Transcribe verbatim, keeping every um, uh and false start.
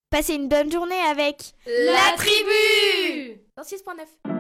Passez une bonne journée avec La tribu dans six point neuf.